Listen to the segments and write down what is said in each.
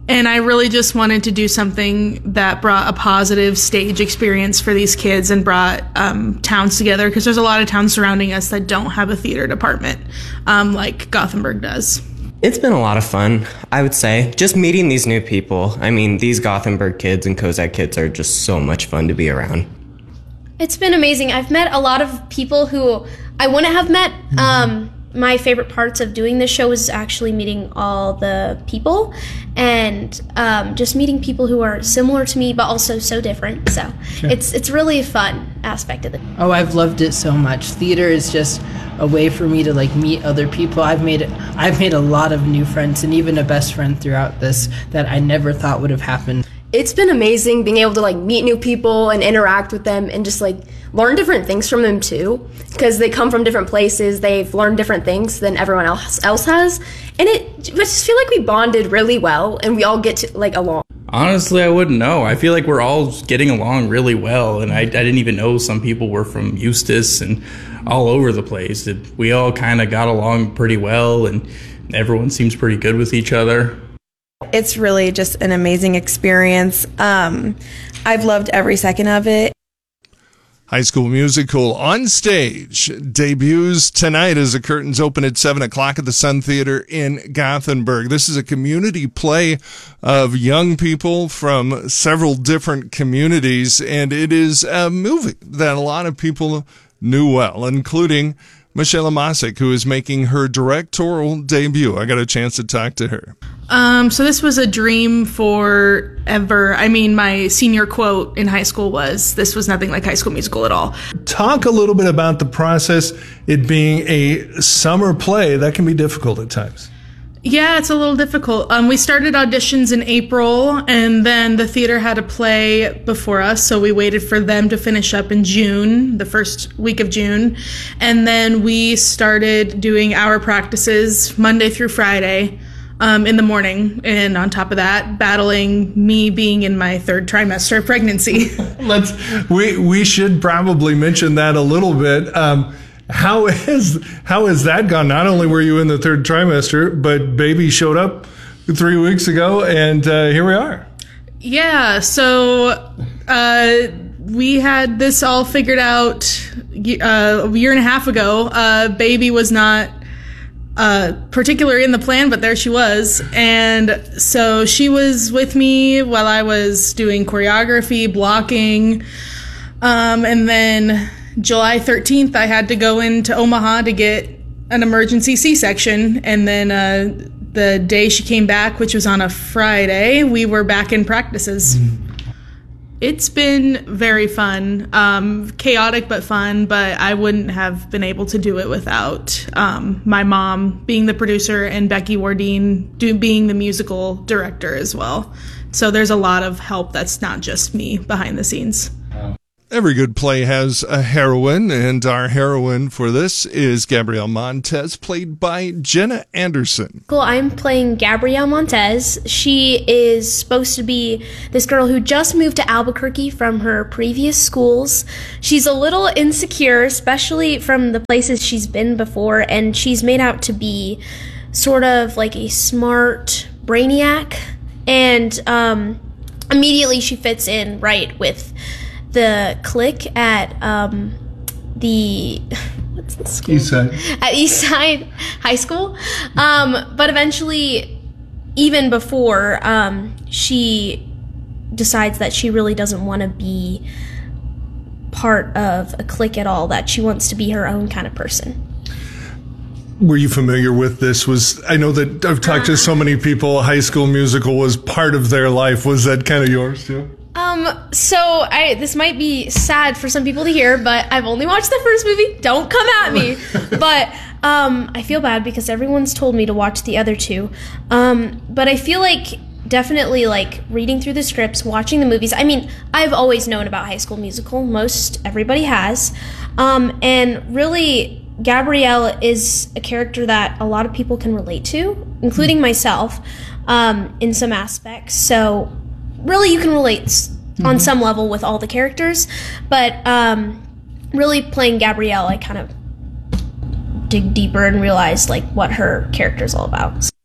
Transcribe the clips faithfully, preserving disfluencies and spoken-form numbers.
And I really just wanted to do something that brought a positive stage experience for these kids and brought um, towns together, because there's a lot of towns surrounding us that don't have a theater department um, like Gothenburg does. It's been a lot of fun, I would say. Just meeting these new people. I mean, these Gothenburg kids and Kozak kids are just so much fun to be around. It's been amazing. I've met a lot of people who I wouldn't have met. Um, my favorite parts of doing this show is actually meeting all the people and um, just meeting people who are similar to me but also so different. So sure. it's it's really a fun aspect of it. Oh, I've loved it so much. Theater is just a way for me to like meet other people. I've made I've made a lot of new friends and even a best friend throughout this that I never thought would have happened. It's been amazing being able to like meet new people and interact with them and just like learn different things from them too, because they come from different places. They've learned different things than everyone else else has, and it I just feel like we bonded really well and we all get to like along. Honestly, I wouldn't know. I feel like we're all getting along really well, and I, I didn't even know some people were from Eustis and all over the place. It, we all kind of got along pretty well, and everyone seems pretty good with each other. It's really just an amazing experience. Um, I've loved every second of it. High School Musical on stage debuts tonight as the curtains open at seven o'clock at the Sun Theater in Gothenburg. This is a community play of young people from several different communities, and it is a movie that a lot of people knew well, including Michelle Masick, who is making her directorial debut. I got a chance to talk to her. Um, so this was a dream forever. I mean, my senior quote in high school was, "This was nothing like High School Musical at all." Talk a little bit about the process, it being a summer play. That can be difficult at times. Yeah, it's a little difficult. Um, we started auditions in April, and then the theater had a play before us, so we waited for them to finish up in June, the first week of June. And then we started doing our practices Monday through Friday um, in the morning. And on top of that, battling me being in my third trimester of pregnancy. Let's we we should probably mention that a little bit. Um, How is how has that gone? Not only were you in the third trimester, but baby showed up three weeks ago, and uh, here we are. Yeah, so uh, we had this all figured out uh, a year and a half ago. Uh, baby was not uh, particular in the plan, but there she was. And so she was with me while I was doing choreography, blocking, um, and then July thirteenth, I had to go into Omaha to get an emergency C-section, and then uh, the day she came back, which was on a Friday, we were back in practices. Mm-hmm. It's been very fun, um, chaotic but fun, but I wouldn't have been able to do it without um, my mom being the producer and Becky Wardeen do, being the musical director as well. So there's a lot of help that's not just me behind the scenes. Every good play has a heroine, and our heroine for this is Gabrielle Montez, played by Jenna Anderson. Cool. I'm playing Gabrielle Montez. She is supposed to be this girl who just moved to Albuquerque from her previous schools. She's a little insecure, especially from the places she's been before, and she's made out to be sort of like a smart brainiac, and um, immediately she fits in right with the clique at um, the what's the school? Eastside. At Eastside High School. Um, but eventually, even before, um, she decides that she really doesn't want to be part of a clique at all, that she wants to be her own kind of person. Were you familiar with this? Was I know that I've talked to so many people, High School Musical was part of their life. Was that kind of yours too? Um, so I, this might be sad for some people to hear, but I've only watched the first movie. Don't come at me. But, um, I feel bad because everyone's told me to watch the other two. Um, but I feel like definitely like reading through the scripts, watching the movies. I mean, I've always known about High School Musical. Most everybody has. Um, and really, Gabrielle is a character that a lot of people can relate to, including myself, um, in some aspects. So really you can relate mm-hmm. on some level with all the characters, but um, really playing Gabrielle, I kind of dig deeper and realize like what her character is all about.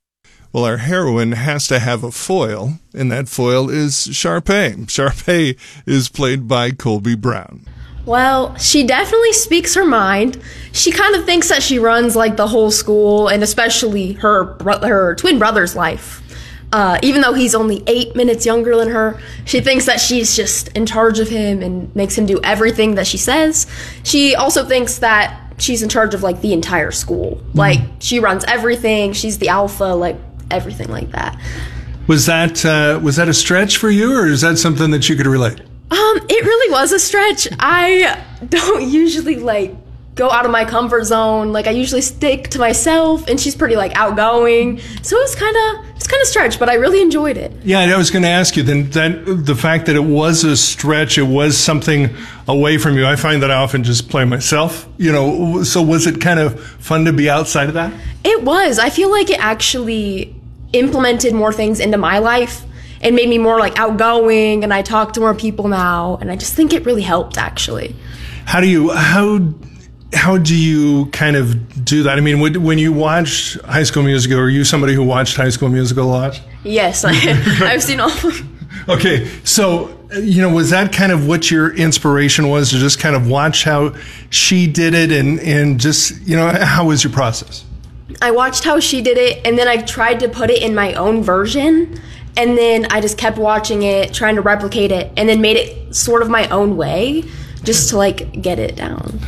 Well, our heroine has to have a foil, and that foil is Sharpay. Sharpay is played by Colby Brown. Well, she definitely speaks her mind. She kind of thinks that she runs like the whole school, and especially her bro- her twin brother's life. Uh, even though he's only eight minutes younger than her, she thinks that she's just in charge of him and makes him do everything that she says. She also thinks that she's in charge of like the entire school. Mm-hmm. Like she runs everything. She's the alpha, like everything like that. Was that uh, was that a stretch for you, or is that something that you could relate? Um, it really was a stretch. I don't usually like go out of my comfort zone. Like I usually stick to myself, and she's pretty like outgoing. So it was kind of it's kind of stretch, but I really enjoyed it. Yeah, I was going to ask you then that the fact that it was a stretch, it was something away from you. I find that I often just play myself, you know. So was it kind of fun to be outside of that? It was. I feel like it actually implemented more things into my life and made me more like outgoing, and I talk to more people now, and I just think it really helped actually. How do you how how do you kind of do that? I mean, would, when you watch High School Musical, are you somebody who watched High School Musical a lot? Yes, I, I've seen all of them. Okay, so, you know, was that kind of what your inspiration was, to just kind of watch how she did it, and, and just, you know, how was your process? I watched how she did it, and then I tried to put it in my own version, and then I just kept watching it, trying to replicate it, and then made it sort of my own way, just to, like, get it down.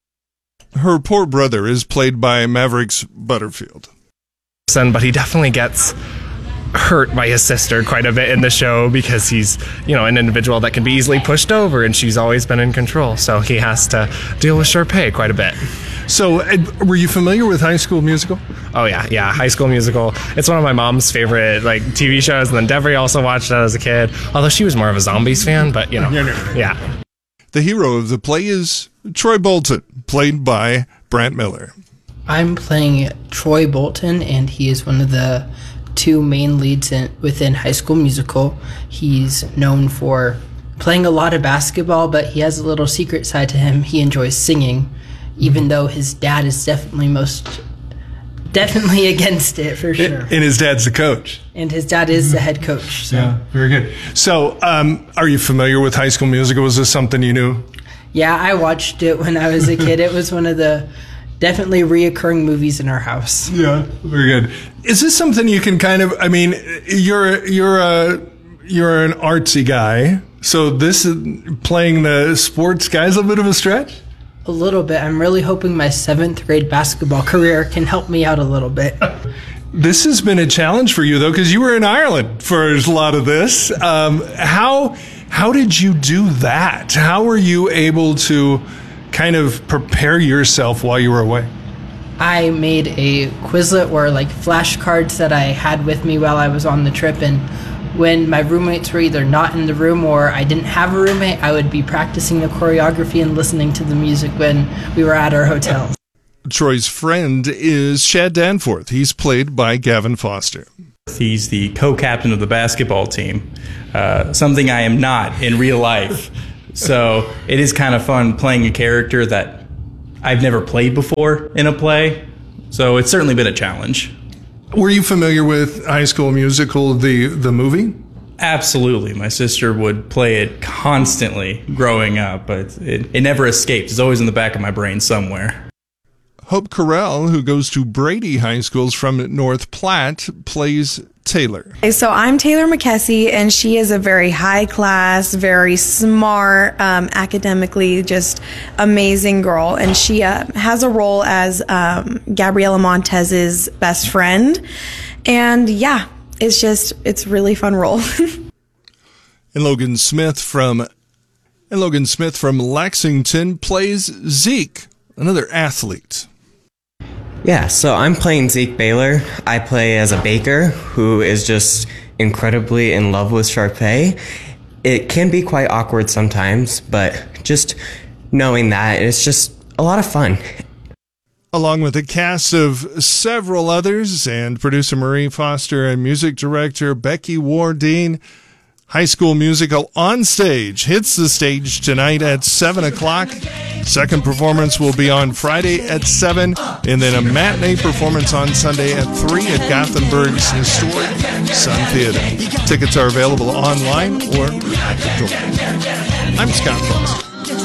Her poor brother is played by Mavericks Butterfield. But he definitely gets hurt by his sister quite a bit in the show, because he's, you know, an individual that can be easily pushed over, and she's always been in control. So he has to deal with Sharpay quite a bit. So uh, were you familiar with High School Musical? Oh, yeah, yeah. High School Musical. It's one of my mom's favorite, like, T V shows, and then Devery also watched it as a kid, although she was more of a Zombies fan, but, you know, yeah. The hero of the play is Troy Bolton, played by Brant Miller. I'm playing Troy Bolton, and he is one of the two main leads in, within High School Musical. He's known for playing a lot of basketball, but he has a little secret side to him. He enjoys singing, even though his dad is definitely most definitely against it, for sure. And his dad's the coach. And his dad is the head coach. So. Yeah, very good. So, um, are you familiar with High School Musical? Was this something you knew? Yeah, I watched it when I was a kid. It was one of the definitely reoccurring movies in our house. Yeah, very good. Is this something you can kind of, I mean, you're you're a you're an artsy guy, so this is playing the sports guy is a bit of a stretch? A little bit. I'm really hoping my seventh grade basketball career can help me out a little bit. This has been a challenge for you, though, because you were in Ireland for a lot of this. Um, how how did you do that? How were you able to kind of prepare yourself while you were away? I made a Quizlet, or like flashcards that I had with me while I was on the trip, and when my roommates were either not in the room or I didn't have a roommate, I would be practicing the choreography and listening to the music when we were at our hotel. Troy's friend is Shad Danforth. He's played by Gavin Foster. He's the co-captain of the basketball team, uh, something I am not in real life. So it is kind of fun playing a character that I've never played before in a play. So it's certainly been a challenge. Were you familiar with High School Musical, the, the movie? Absolutely. My sister would play it constantly growing up, but it, it never escapes. It's always in the back of my brain somewhere. Hope Carell, who goes to Brady High Schools from North Platte, plays Taylor. So I'm Taylor McKessie, and she is a very high class, very smart, um, academically just amazing girl. And she uh, has a role as um, Gabriela Montez's best friend. And yeah, it's just, it's a really fun role. and Logan Smith from, and Logan Smith from Lexington plays Zeke, another athlete. Yeah, so I'm playing Zeke Baylor. I play as a baker who is just incredibly in love with Sharpay. It can be quite awkward sometimes, but just knowing that, it's just a lot of fun. Along with a cast of several others and producer Marie Foster and music director Becky Wardine, High School Musical On Stage hits the stage tonight at seven o'clock. Second performance will be on Friday at seven, and then a matinee performance on Sunday at three at Gothenburg's historic Sun Theater. Tickets are available online or at the door. I'm Scott Fox.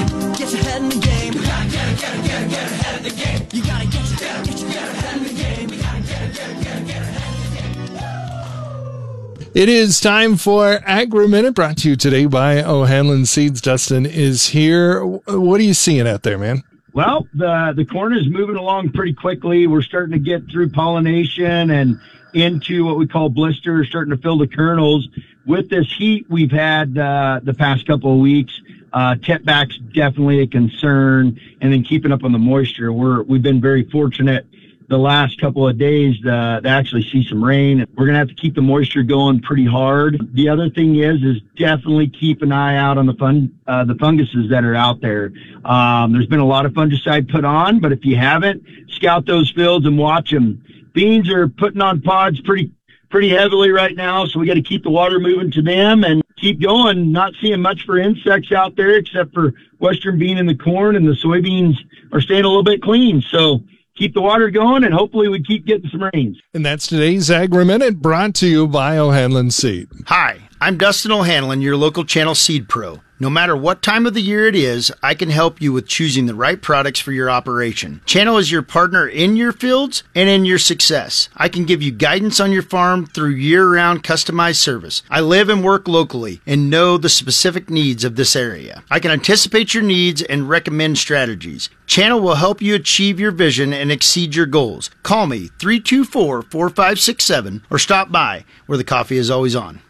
It is time for Agri-Minute, brought to you today by O'Hanlon Seeds. Dustin is here. What are you seeing out there, man? Well, the the corn is moving along pretty quickly. We're starting to get through pollination and into what we call blisters, starting to fill the kernels. With this heat we've had uh, the past couple of weeks, uh, tip back's definitely a concern, and then keeping up on the moisture. We're we've been very fortunate the last couple of days uh, to actually see some rain. We're going to have to keep the moisture going pretty hard. The other thing is, is definitely keep an eye out on the fun, uh, the funguses that are out there. Um, there's been a lot of fungicide put on, but if you haven't, scout those fields and watch them. Beans are putting on pods pretty, pretty heavily right now. So we got to keep the water moving to them and keep going. Not seeing much for insects out there, except for western bean and the corn, and the soybeans are staying a little bit clean. So keep the water going, and hopefully we keep getting some rains. And that's today's Agri-Minute, brought to you by O'Hanlon Seed. Hi, I'm Dustin O'Hanlon, your local Channel Seed Pro. No matter what time of the year it is, I can help you with choosing the right products for your operation. Channel is your partner in your fields and in your success. I can give you guidance on your farm through year-round customized service. I live and work locally and know the specific needs of this area. I can anticipate your needs and recommend strategies. Channel will help you achieve your vision and exceed your goals. Call me three two four, four five six seven or stop by where the coffee is always on.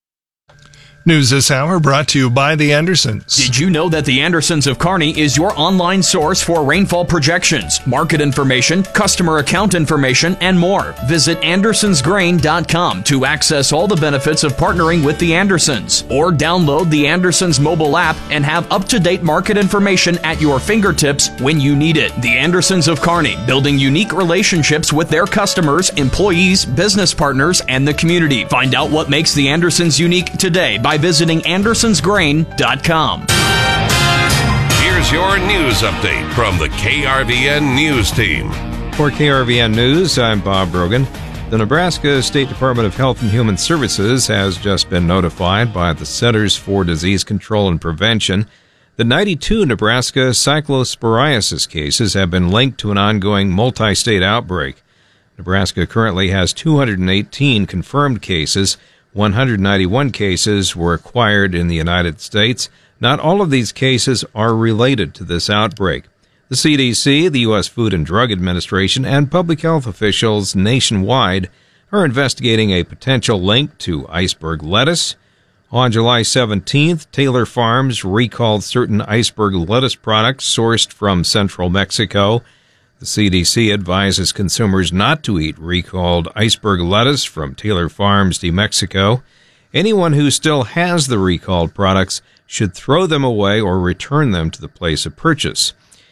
News this hour brought to you by the Andersons. Did you know that the Andersons of Kearney is your online source for rainfall projections, market information, customer account information, and more? Visit andersons grain dot com to access all the benefits of partnering with the Andersons, or download the Andersons mobile app and have up-to-date market information at your fingertips when you need it. The Andersons of Kearney, building unique relationships with their customers, employees, business partners, and the community. Find out what makes the Andersons unique today by visiting andersons grain dot com. Here's your news update from the K R V N News Team. For K R V N News, I'm Bob Brogan. The Nebraska State Department of Health and Human Services has just been notified by the Centers for Disease Control and Prevention that ninety-two Nebraska cyclosporiasis cases have been linked to an ongoing multi-state outbreak. Nebraska currently has two hundred eighteen confirmed cases. one hundred ninety-one cases were acquired in the United States. Not all of these cases are related to this outbreak. The C D C, the U S Food and Drug Administration, and public health officials nationwide are investigating a potential link to iceberg lettuce. On July seventeenth, Taylor Farms recalled certain iceberg lettuce products sourced from central Mexico. The C D C advises consumers not to eat recalled iceberg lettuce from Taylor Farms de Mexico. Anyone who still has the recalled products should throw them away or return them to the place of purchase.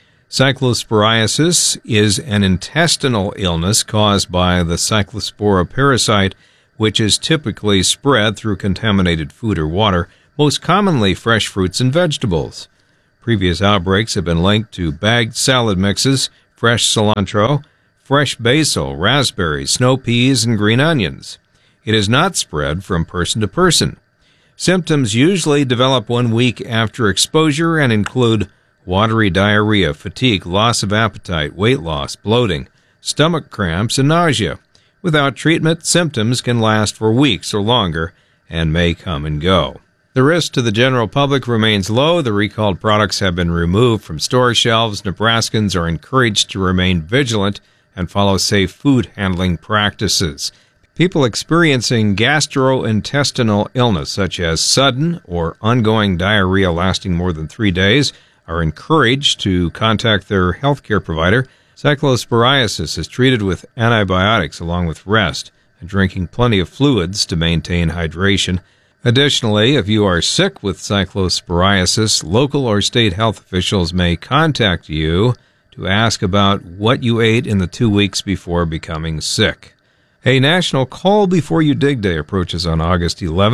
Cyclosporiasis is an intestinal illness caused by the Cyclospora parasite, which is typically spread through contaminated food or water, most commonly fresh fruits and vegetables. Previous outbreaks have been linked to bagged salad mixes, fresh cilantro, fresh basil, raspberries, snow peas, and green onions. It is not spread from person to person. Symptoms usually develop one week after exposure and include watery diarrhea, fatigue, loss of appetite, weight loss, bloating, stomach cramps, and nausea. Without treatment, symptoms can last for weeks or longer and may come and go. The risk to the general public remains low. The recalled products have been removed from store shelves. Nebraskans are encouraged to remain vigilant and follow safe food handling practices. People experiencing gastrointestinal illness, such as sudden or ongoing diarrhea lasting more than three days, are encouraged to contact their healthcare provider. Cyclosporiasis is treated with antibiotics along with rest and drinking plenty of fluids to maintain hydration. Additionally, if you are sick with cyclosporiasis, local or state health officials may contact you to ask about what you ate in the two weeks before becoming sick. A National Call Before You Dig Day approaches on August eleventh.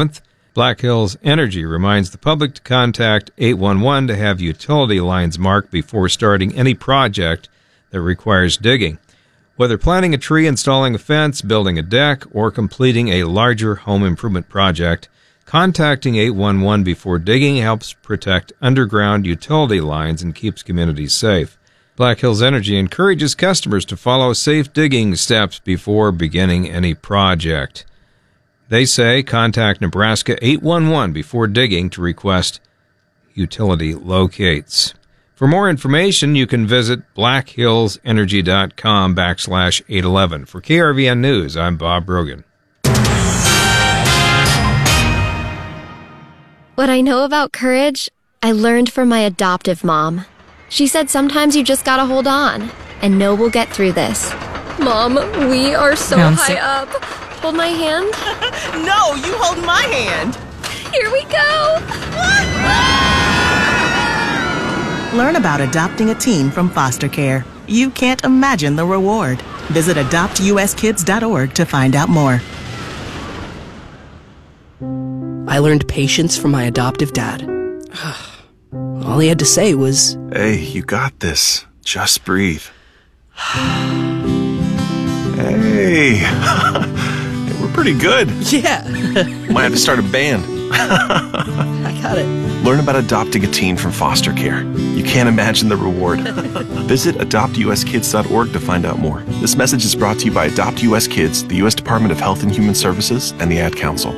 Black Hills Energy reminds the public to contact eight one one to have utility lines marked before starting any project that requires digging. Whether planting a tree, installing a fence, building a deck, or completing a larger home improvement project, contacting eight one one before digging helps protect underground utility lines and keeps communities safe. Black Hills Energy encourages customers to follow safe digging steps before beginning any project. They say contact Nebraska eight one one before digging to request utility locates. For more information, you can visit blackhillsenergy.com backslash 811. For K R V N News, I'm Bob Brogan. What I know about courage, I learned from my adoptive mom. She said sometimes you just gotta hold on and know we'll get through this. Mom, we are so Pound high sick. up. Hold my hand. No, you hold my hand. Here we go. Learn about adopting a teen from foster care. You can't imagine the reward. Visit adopt u s kids dot org to find out more. I learned patience from my adoptive dad. All he had to say was, "Hey, you got this. Just breathe." Hey, we're pretty good. Yeah. Might have to start a band. I got it. Learn about adopting a teen from foster care. You can't imagine the reward. Visit adopt u s kids dot org to find out more. This message is brought to you by Adopt U S Kids, the U S Department of Health and Human Services, and the Ad Council.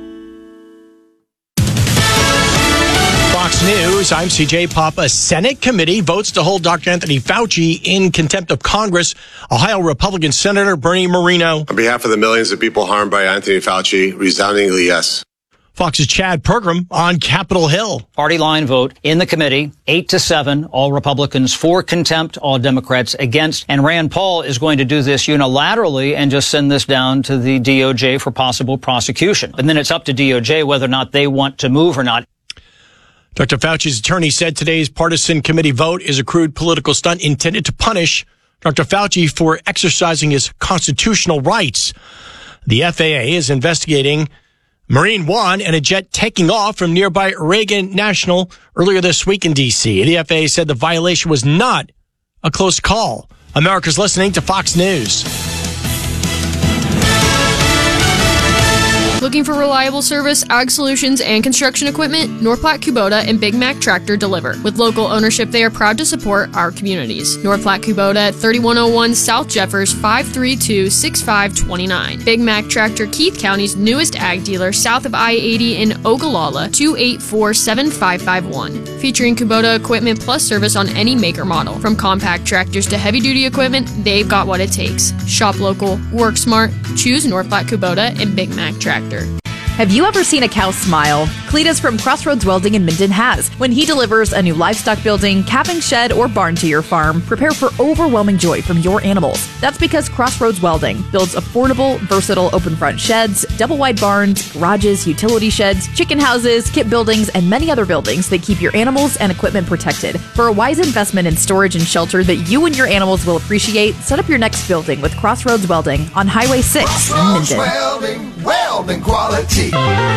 Fox News, I'm C J Papa. A Senate committee votes to hold Doctor Anthony Fauci in contempt of Congress. Ohio Republican Senator Bernie Moreno. On behalf of the millions of people harmed by Anthony Fauci, resoundingly yes. Fox's Chad Pergram on Capitol Hill. Party line vote in the committee, eight to seven, all Republicans for contempt, all Democrats against. And Rand Paul is going to do this unilaterally and just send this down to the D O J for possible prosecution. And then it's up to D O J whether or not they want to move or not. Doctor Fauci's attorney said today's partisan committee vote is a crude political stunt intended to punish Doctor Fauci for exercising his constitutional rights. The F A A is investigating Marine One and a jet taking off from nearby Reagan National earlier this week in D C. The F A A said the violation was not a close call. America's listening to Fox News. Looking for reliable service, ag solutions, and construction equipment? North Platte Kubota and Big Mac Tractor deliver. With local ownership, they are proud to support our communities. North Platte Kubota at thirty-one oh one South Jeffers, five three two, six five two nine. Big Mac Tractor, Keith County's newest ag dealer, south of I eighty in Ogallala, two eight four, seven five five one. Featuring Kubota equipment plus service on any make or model. From compact tractors to heavy-duty equipment, they've got what it takes. Shop local, work smart, choose North Platte Kubota and Big Mac Tractor. Have you ever seen a cow smile? Cletus from Crossroads Welding in Minden has. When he delivers a new livestock building, calving shed, or barn to your farm, prepare for overwhelming joy from your animals. That's because Crossroads Welding builds affordable, versatile open front sheds, double wide barns, garages, utility sheds, chicken houses, kit buildings, and many other buildings that keep your animals and equipment protected. For a wise investment in storage and shelter that you and your animals will appreciate, set up your next building with Crossroads Welding on Highway six in Minden. Welding, welding quality.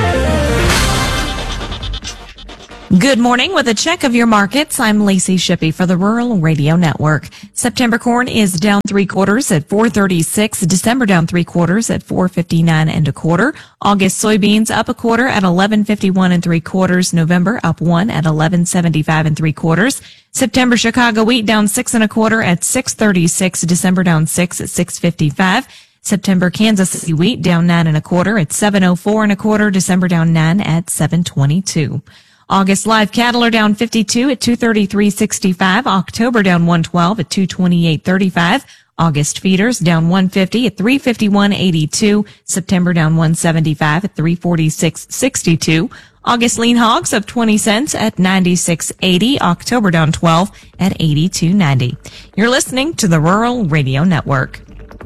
Good morning. With a check of your markets, I'm Lacey Shippey for the Rural Radio Network. September corn is down three quarters at four thirty-six. December down three quarters at four fifty-nine and a quarter. August soybeans up a quarter at eleven fifty-one and three quarters. November up one at eleven seventy-five and three quarters. September Chicago wheat down six and a quarter at six thirty-six. December down six at six fifty-five. September Kansas City wheat down nine and a quarter at seven oh four and a quarter. December down nine at seven twenty-two. August live cattle are down fifty-two at two thirty-three sixty-five. October down one twelve at two twenty-eight thirty-five. August feeders down one fifty at three fifty-one eighty-two. September down one seventy-five at three forty-six sixty-two. August lean hogs up twenty cents at ninety-six eighty. October down twelve at eighty-two ninety. You're listening to the Rural Radio Network.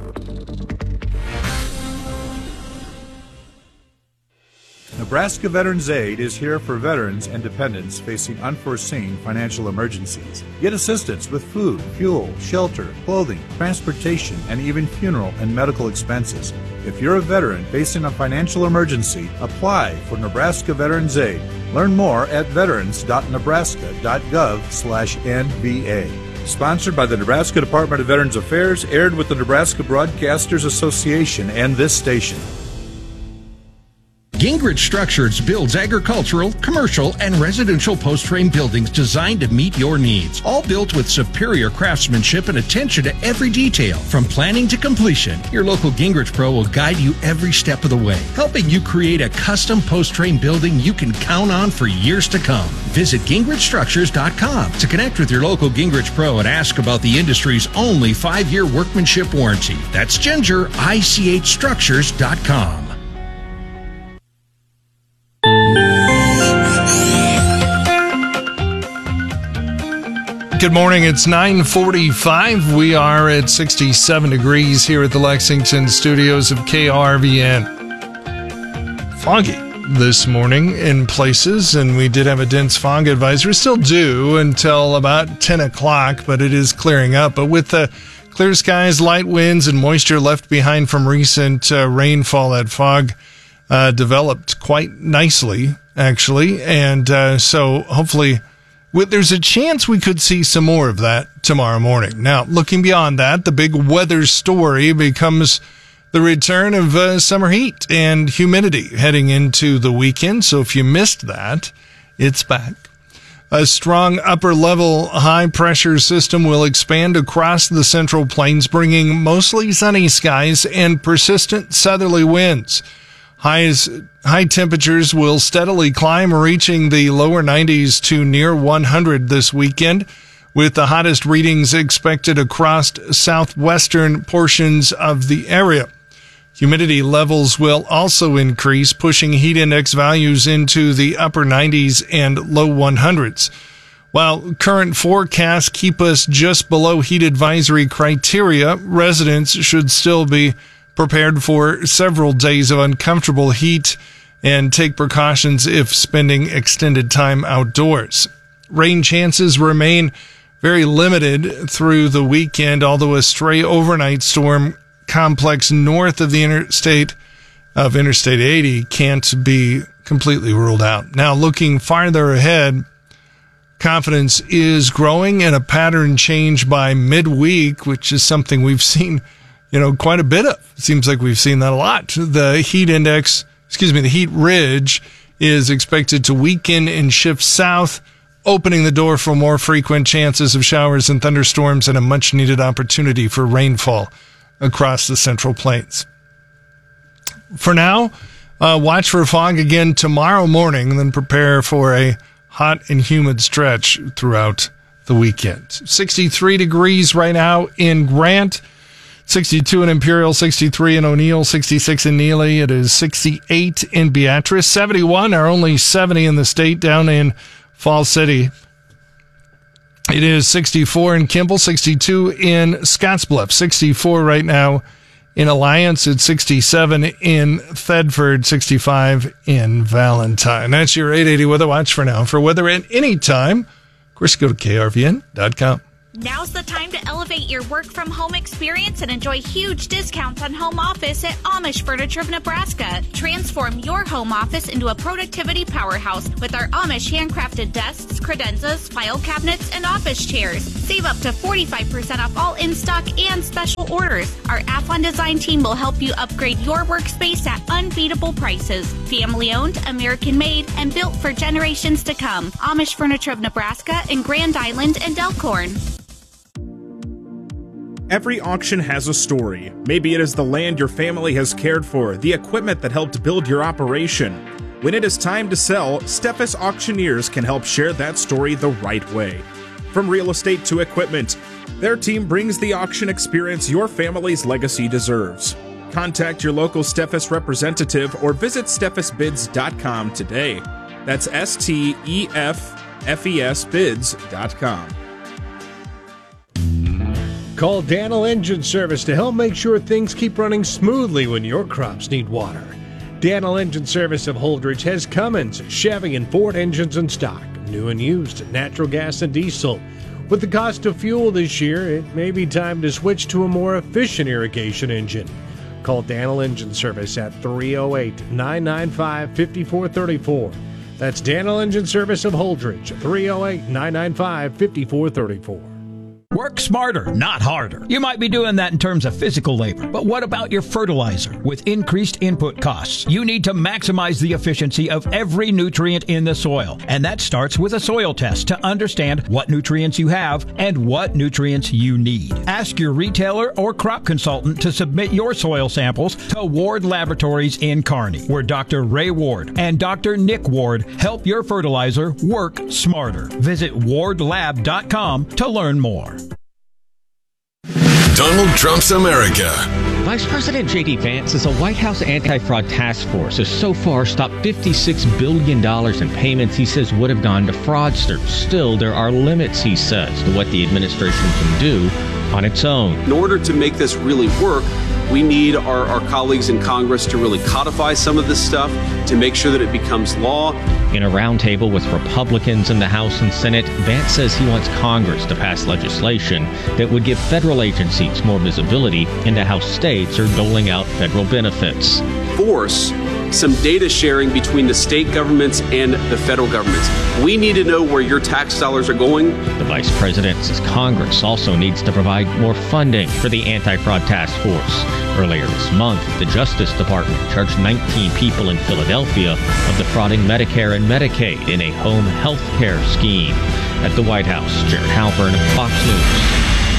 Nebraska Veterans Aid is here for veterans and dependents facing unforeseen financial emergencies. Get assistance with food, fuel, shelter, clothing, transportation, and even funeral and medical expenses. If you're a veteran facing a financial emergency, apply for Nebraska Veterans Aid. Learn more at veterans dot nebraska dot gov slash N V A. Sponsored by the Nebraska Department of Veterans Affairs, aired with the Nebraska Broadcasters Association and this station. Gingrich Structures builds agricultural, commercial, and residential post-frame buildings designed to meet your needs. All built with superior craftsmanship and attention to every detail. From planning to completion, your local Gingrich Pro will guide you every step of the way, helping you create a custom post-frame building you can count on for years to come. Visit gingrich structures dot com to connect with your local Gingrich Pro and ask about the industry's only five-year workmanship warranty. That's ginger I C H structures dot com. Good morning. It's nine forty-five. We are at sixty-seven degrees here at the Lexington studios of K R V N. Foggy this morning in places, and we did have a dense fog advisory. Still do until about ten o'clock, but it is clearing up. But with the clear skies, light winds, and moisture left behind from recent uh, rainfall, that fog uh, developed quite nicely, actually. And uh, so hopefully there's a chance we could see some more of that tomorrow morning. Now, looking beyond that, the big weather story becomes the return of uh, summer heat and humidity heading into the weekend. So if you missed that, it's back. A strong upper-level high-pressure system will expand across the Central Plains, bringing mostly sunny skies and persistent southerly winds. Highs, high temperatures will steadily climb, reaching the lower nineties to near one hundred this weekend, with the hottest readings expected across southwestern portions of the area. Humidity levels will also increase, pushing heat index values into the upper nineties and low one hundreds. While current forecasts keep us just below heat advisory criteria, residents should still be prepared for several days of uncomfortable heat and take precautions if spending extended time outdoors. Rain chances remain very limited through the weekend, although a stray overnight storm complex north of the interstate of Interstate eighty can't be completely ruled out. Now, looking farther ahead, confidence is growing in a pattern change by midweek, which is something we've seen You know, quite a bit of. It seems like we've seen that a lot. The heat index, excuse me, the heat ridge is expected to weaken and shift south, opening the door for more frequent chances of showers and thunderstorms and a much-needed opportunity for rainfall across the Central Plains. For now, uh, watch for fog again tomorrow morning, and then prepare for a hot and humid stretch throughout the weekend. sixty-three degrees right now in Grant. sixty-two in Imperial, sixty-three in O'Neill, sixty-six in Neely. It is sixty-eight in Beatrice. seventy-one are only seventy in the state down in Fall City. It is sixty-four in Kimball, sixty-two in Scottsbluff, sixty-four right now in Alliance. It's sixty-seven in Thedford, sixty-five in Valentine. That's your eight eighty Weather Watch for now. For weather at any time, of course, go to K R V N dot com. Now's the time to elevate your work from home experience and enjoy huge discounts on home office at Amish Furniture of Nebraska. Transform your home office into a productivity powerhouse with our Amish handcrafted desks, credenzas, file cabinets, and office chairs. Save up to forty-five percent off all in-stock and special orders. Our Athlon Design team will help you upgrade your workspace at unbeatable prices. Family-owned, American-made, and built for generations to come. Amish Furniture of Nebraska in Grand Island and Elkhorn. Every auction has a story. Maybe it is the land your family has cared for, the equipment that helped build your operation. When it is time to sell, Steffes Auctioneers can help share that story the right way. From real estate to equipment, their team brings the auction experience your family's legacy deserves. Contact your local Steffes representative or visit steffes bids dot com today. That's S T E F F E S bids dot com. Call Daniel Engine Service to help make sure things keep running smoothly when your crops need water. Daniel Engine Service of Holdridge has Cummins, Chevy, and Ford engines in stock, new and used, natural gas and diesel. With the cost of fuel this year, it may be time to switch to a more efficient irrigation engine. Call Daniel Engine Service at three oh eight, nine nine five, five four three four. That's Daniel Engine Service of Holdridge, three oh eight, nine nine five, five four three four. Work smarter, not harder. You might be doing that in terms of physical labor, but what about your fertilizer? With increased input costs, you need to maximize the efficiency of every nutrient in the soil. And that starts with a soil test to understand what nutrients you have and what nutrients you need. Ask your retailer or crop consultant to submit your soil samples to Ward Laboratories in Kearney, where Doctor Ray Ward and Doctor Nick Ward help your fertilizer work smarter. Visit ward lab dot com to learn more. Donald Trump's America. Vice President J D Vance says a White House anti-fraud task force has so far stopped fifty-six billion dollars in payments he says would have gone to fraudsters. Still, there are limits, he says, to what the administration can do on its own. In order to make this really work, we need our, our colleagues in Congress to really codify some of this stuff to make sure that it becomes law. In a roundtable with Republicans in the House and Senate, Vance says he wants Congress to pass legislation that would give federal agencies more visibility into how states are doling out federal benefits. Force some data sharing between the state governments and the federal governments. We need to know where your tax dollars are going. The vice president says Congress also needs to provide more funding for the anti-fraud task force. Earlier this month, the Justice Department charged nineteen people in Philadelphia of defrauding Medicare and Medicaid in a home health care scheme. At the White House, Jared Halpern, Fox News.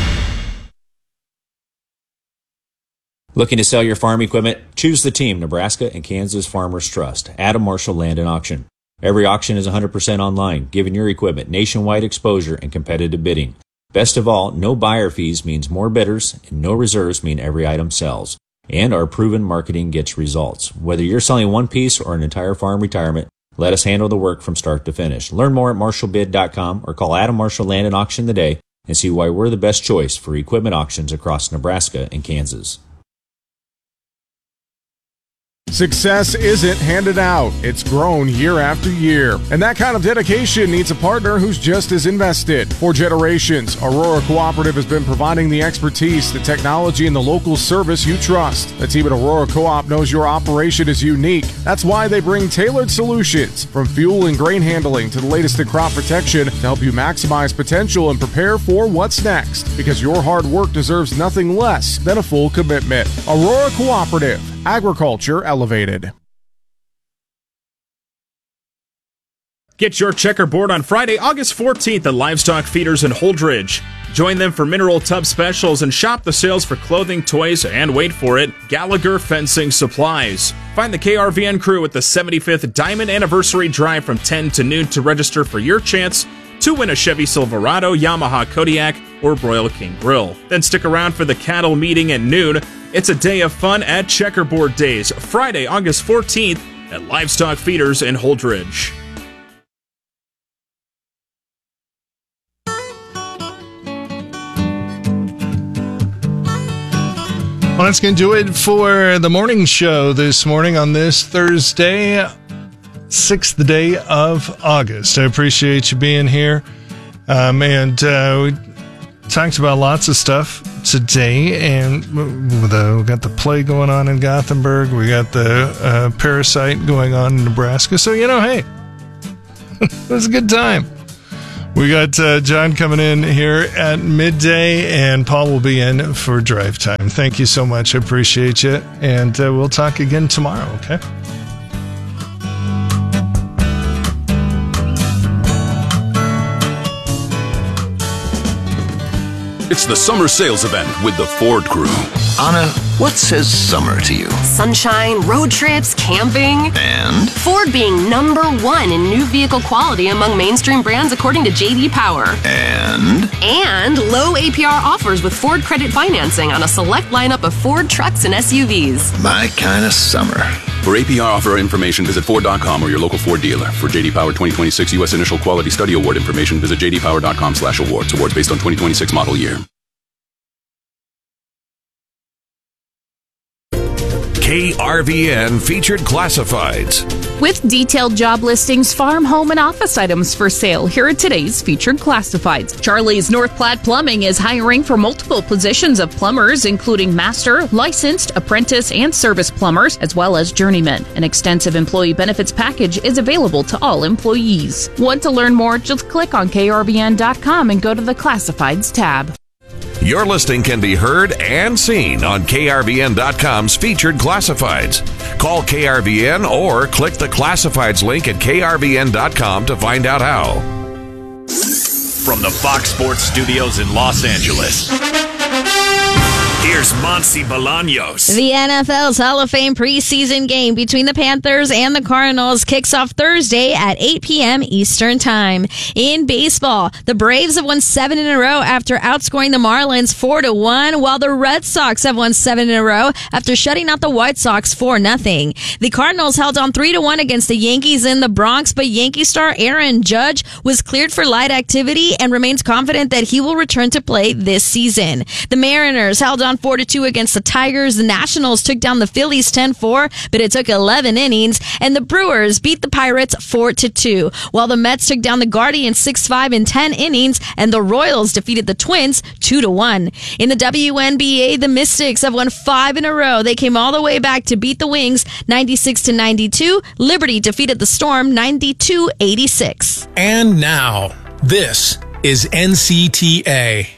Looking to sell your farm equipment? Choose the team Nebraska and Kansas Farmers Trust. Adam Marshall Land and Auction. Every auction is one hundred percent online, giving your equipment nationwide exposure and competitive bidding. Best of all, no buyer fees means more bidders, and no reserves mean every item sells. And our proven marketing gets results. Whether you're selling one piece or an entire farm retirement, let us handle the work from start to finish. Learn more at marshall bid dot com or call Adam Marshall Land and Auction today and see why we're the best choice for equipment auctions across Nebraska and Kansas. Success isn't handed out, it's grown year after year. And that kind of dedication needs a partner who's just as invested. For generations, Aurora Cooperative has been providing the expertise, the technology, and the local service you trust. The team at Aurora Co-op knows your operation is unique. That's why they bring tailored solutions, from fuel and grain handling to the latest in crop protection, to help you maximize potential and prepare for what's next. Because your hard work deserves nothing less than a full commitment. Aurora Cooperative. Agriculture elevated. Get your checkerboard on Friday, August fourteenth at Livestock Feeders in Holdridge. Join them for mineral tub specials and shop the sales for clothing, toys, and wait for it, Gallagher Fencing Supplies. Find the K R V N crew at the seventy-fifth Diamond Anniversary Drive from ten to noon to register for your chance to win a Chevy Silverado, Yamaha Kodiak, or Broil King Grill. Then stick around for the cattle meeting at noon. It's a day of fun at Checkerboard Days, Friday, August fourteenth at Livestock Feeders in Holdridge. Well, that's going to do it for the morning show this morning on this Thursday, sixth day of August. I appreciate you being here. Um, and uh, we talked about lots of stuff today. And the, we got the plague going on in Gothenburg. We got the uh, parasite going on in Nebraska. So, you know, hey, it was a good time. We got uh, John coming in here at midday, and Paul will be in for drive time. Thank you so much. I appreciate you. And uh, we'll talk again tomorrow, okay? It's the summer sales event with the Ford Crew. Anna, what says summer to you? Sunshine, road trips, camping. And? Ford being number one in new vehicle quality among mainstream brands according to J D Power. And? And low A P R offers with Ford credit financing on a select lineup of Ford trucks and S U Vs. My kind of summer. For A P R offer information, visit Ford dot com or your local Ford dealer. For J D Power twenty twenty-six U S Initial Quality Study Award information, visit j d power dot com slash awards. Awards based on twenty twenty-six model year. K R V N Featured Classifieds. With detailed job listings, farm, home, and office items for sale, here are today's Featured Classifieds. Charlie's North Platte Plumbing is hiring for multiple positions of plumbers, including master, licensed, apprentice, and service plumbers, as well as journeymen. An extensive employee benefits package is available to all employees. Want to learn more? Just click on K R V N dot com and go to the Classifieds tab. Your listing can be heard and seen on K R V N dot com's Featured Classifieds. Call K R V N or click the Classifieds link at K R V N dot com to find out how. From the Fox Sports Studios in Los Angeles, here's Monty Bolaños. The N F L's Hall of Fame preseason game between the Panthers and the Cardinals kicks off Thursday at eight p.m. Eastern Time. In baseball, the Braves have won seven in a row after outscoring the Marlins four to one, while the Red Sox have won seven in a row after shutting out the White Sox four nothing. The Cardinals held on three to one against the Yankees in the Bronx, but Yankee star Aaron Judge was cleared for light activity and remains confident that he will return to play this season. The Mariners held on four to two against the Tigers. The Nationals took down the Phillies ten four, but it took eleven innings, and the Brewers beat the Pirates four to two, while the Mets took down the Guardians six five in ten innings, and the Royals defeated the Twins two to one. In the W N B A, the Mystics have won five in a row. They came all the way back to beat the Wings ninety-six to ninety-two. Liberty defeated the Storm ninety-two eighty-six. And now, this is N C T A.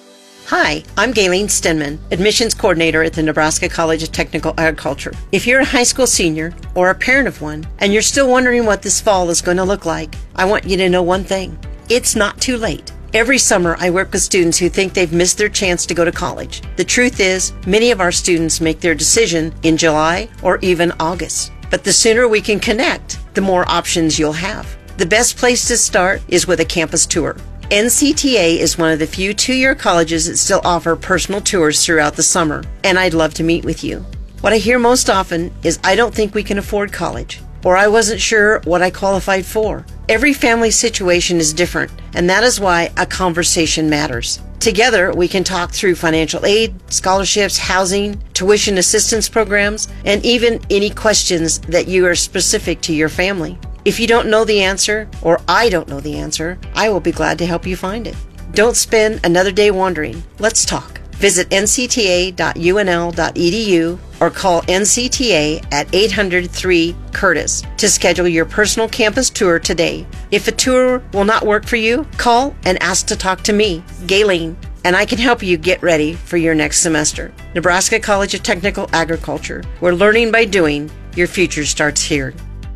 Hi, I'm Gayleen Stenman, Admissions Coordinator at the Nebraska College of Technical Agriculture. If you're a high school senior or a parent of one, and you're still wondering what this fall is going to look like, I want you to know one thing. It's not too late. Every summer, I work with students who think they've missed their chance to go to college. The truth is, many of our students make their decision in July or even August. But the sooner we can connect, the more options you'll have. The best place to start is with a campus tour. N C T A is one of the few two-year colleges that still offer personal tours throughout the summer, and I'd love to meet with you. What I hear most often is, I don't think we can afford college, or I wasn't sure what I qualified for. Every family situation is different, and that is why a conversation matters. Together, we can talk through financial aid, scholarships, housing, tuition assistance programs, and even any questions that you are specific to your family. If you don't know the answer, or I don't know the answer, I will be glad to help you find it. Don't spend another day wondering. Let's talk. Visit N C T A dot U N L dot E D U or call N C T A at eight hundred three Curtis to schedule your personal campus tour today. If a tour will not work for you, call and ask to talk to me, Gayleen, and I can help you get ready for your next semester. Nebraska College of Technical Agriculture, where learning by doing, your future starts here.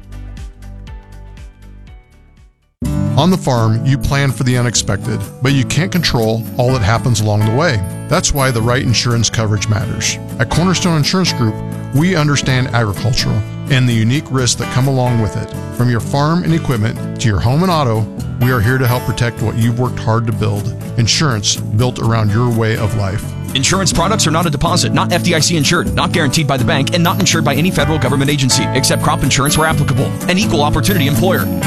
On the farm, you plan for the unexpected, but you can't control all that happens along the way. That's why the right insurance coverage matters. At Cornerstone Insurance Group, we understand agricultural and the unique risks that come along with it. From your farm and equipment to your home and auto, we are here to help protect what you've worked hard to build. Insurance built around your way of life. Insurance products are not a deposit, not F D I C insured, not guaranteed by the bank, and not insured by any federal government agency, except crop insurance where applicable. An equal opportunity employer.